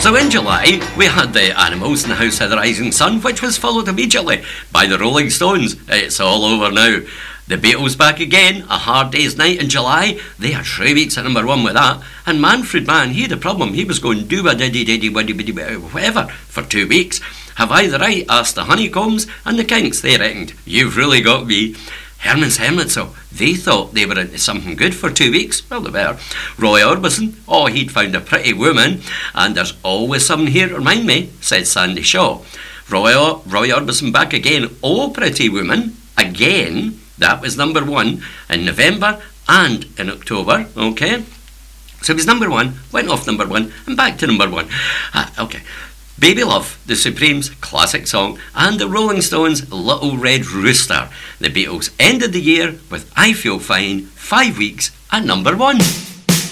So in July, we had the Animals in the House of the Rising Sun, which was followed immediately by the Rolling Stones. It's all over now. The Beatles back again, A Hard Day's Night in July. They had 3 weeks at number 1 with that. And Manfred Mann, he had a problem. He was going do-a-diddy-diddy-waddy-biddy whatever for 2 weeks. Have I the Right? Asked the Honeycombs, and the Kinks, they reckoned, you've really got me. Herman's Hermits, they thought they were into something good for 2 weeks. Well, they were. Roy Orbison, he'd found a pretty woman. And there's always someone here to remind me, said Sandy Shaw. Roy Orbison back again, Oh Pretty Woman, again. That was number 1 in November and in October, okay? So it was number 1, went off number 1, and back to number 1. Okay. Baby Love, the Supremes' classic song, and the Rolling Stones' Little Red Rooster. The Beatles ended the year with I Feel Fine, 5 weeks at number 1.